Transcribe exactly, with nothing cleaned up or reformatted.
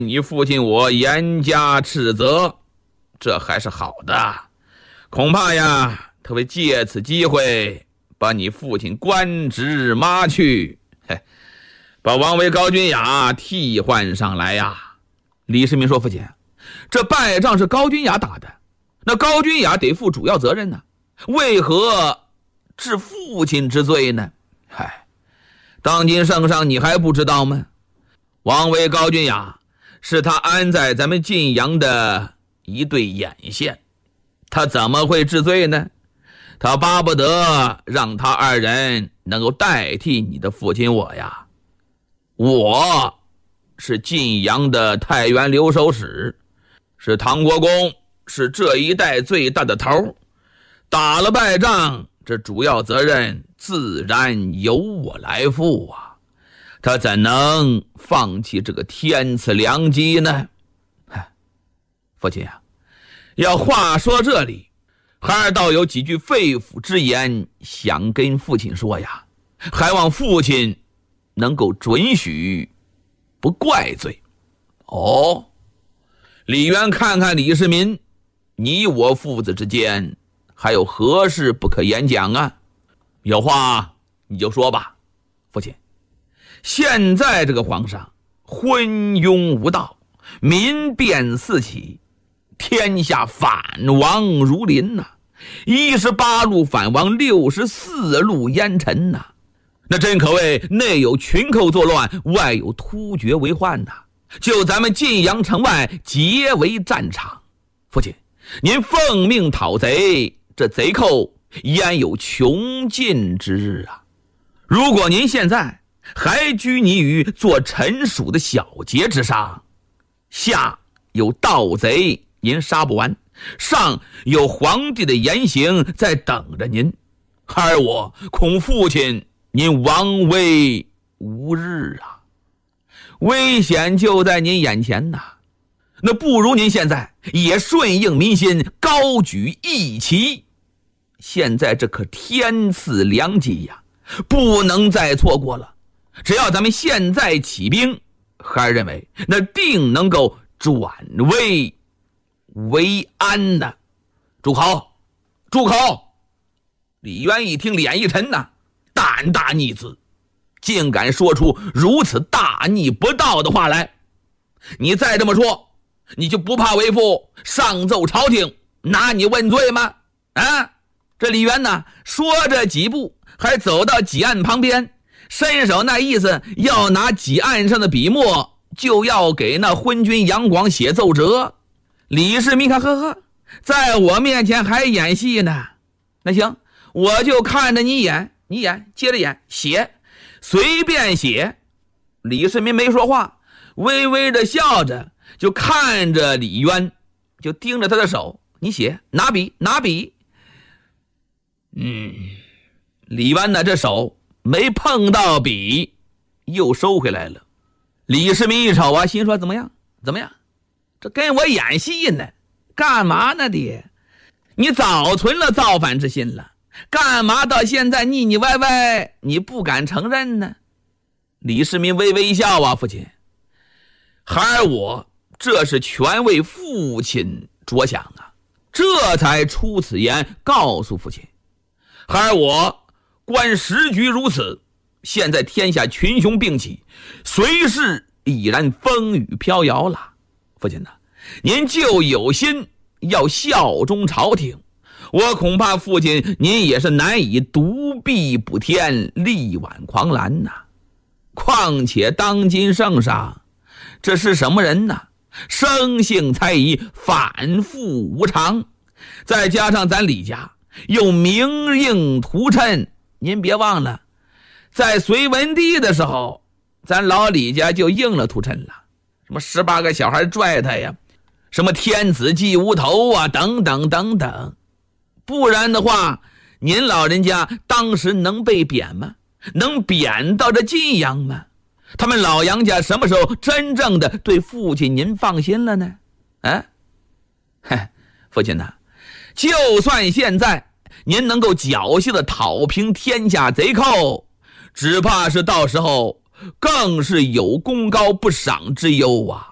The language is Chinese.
你父亲我严加斥责，这还是好的。恐怕呀，他会借此机会把你父亲官职抹去，嘿，把王维、高君雅替换上来呀。李世民说：“父亲，这败仗是高君雅打的，那高君雅得负主要责任呢，为何治父亲之罪呢？嗨，当今圣上你还不知道吗？王维、高君雅是他安在咱们晋阳的一对眼线，他怎么会治罪呢？他巴不得让他二人能够代替你的父亲我呀。我是晋阳的太原留守使，是唐国公，是这一带最大的头，打了败仗，这主要责任自然由我来负啊，他怎能放弃这个天赐良机呢？父亲啊，要话说这里，孩儿倒有几句肺腑之言想跟父亲说呀，还望父亲能够准许，不怪罪。哦，李渊看看李世民，你我父子之间还有何事不可言讲啊？有话你就说吧。父亲，现在这个皇上昏庸无道，民变四起，天下反王如林呐、啊，一十八路反王，六十四路烟尘呐、啊，那真可谓内有群寇作乱，外有突厥为患呐、啊。就咱们晋阳城外皆为战场，父亲，您奉命讨贼，这贼寇焉有穷尽之日啊？如果您现在还拘泥于做臣属的小节之上，下有盗贼您杀不完，上有皇帝的严刑在等着您，孩儿我恐父亲您亡危无日啊！危险就在您眼前呐，那不如您现在也顺应民心，高举义旗。现在这可天赐良机呀，不能再错过了。只要咱们现在起兵，孩儿认为那定能够转危为安呐。住口！住口！李渊一听，脸一沉呐，胆大逆子，竟敢说出如此大逆不道的话来！你再这么说，你就不怕为父上奏朝廷拿你问罪吗？啊！这李渊呢，说着几步，还走到几案旁边，伸手那意思要拿几案上的笔墨，就要给那昏君杨广写奏折。李世民看，呵呵，在我面前还演戏呢。那行，我就看着你演，你演，接着演，写，随便写。李世民没说话，微微的笑着，就看着李渊，就盯着他的手，你写，拿笔，拿笔。嗯，李渊呢，这手没碰到笔，又收回来了。李世民一瞅啊，心说怎么样？怎么样？这跟我演戏呢？干嘛呢爹？你早存了造反之心了，干嘛到现在腻腻歪歪，你不敢承认呢？李世民微微一笑啊，父亲，孩儿我这是全为父亲着想啊，这才出此言告诉父亲。孩儿我观时局如此，现在天下群雄并起，随时已然风雨飘摇了。父亲呐，您就有心要效忠朝廷，我恐怕父亲您也是难以独臂补天，力挽狂澜呐。况且当今圣上这是什么人呢？生性猜疑，反复无常，再加上咱李家又明应屠谶，您别忘了，在隋文帝的时候，咱老李家就应了屠谶了，什么十八个小孩拽他呀，什么天子祭无头啊，等等等等。不然的话，您老人家当时能被贬吗？能贬到这晋阳吗？他们老杨家什么时候真正的对父亲您放心了呢？啊，嘿，父亲呐，就算现在您能够侥幸的讨平天下贼寇，只怕是到时候更是有功高不赏之忧啊。